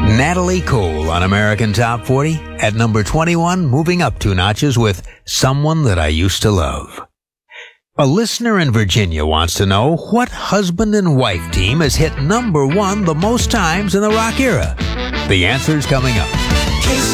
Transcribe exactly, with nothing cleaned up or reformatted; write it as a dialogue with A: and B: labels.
A: Natalie Cole on American Top forty at number twenty-one, moving up two notches with Someone That I Used to Love. A listener in Virginia wants to know what husband and wife team has hit number one the most times in the rock era. The answer's coming up.